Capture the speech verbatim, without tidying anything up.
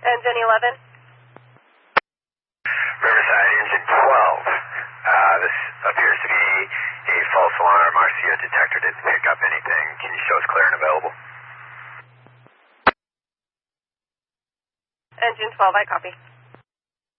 Engine eleven. Riverside, engine twelve. Uh, this appears to be a false alarm. R C O detector didn't pick up anything. Can you show us clear and available? Engine twelve, I copy.